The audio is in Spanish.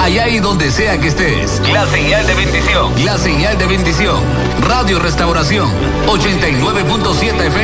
allá y donde sea que estés. La señal de bendición. La señal de bendición. Radio Restauración 89.7 FM.